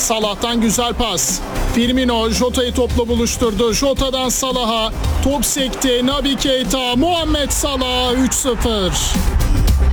Salah'tan güzel pas. Firmino Jota'yı topla buluşturdu. Jota'dan Salah'a top sekti. Naby Keita, Muhammed Salah 3-0.